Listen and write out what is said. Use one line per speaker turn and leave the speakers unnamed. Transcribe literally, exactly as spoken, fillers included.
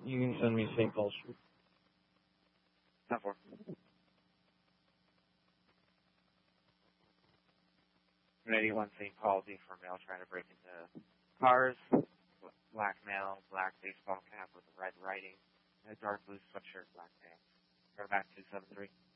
You can send me Saint Paul Street.
ten four. eighty-one Saint Paul, D for male trying to break into cars. Black male, black baseball cap with red writing, a dark blue sweatshirt, black pants. Go back two seven three.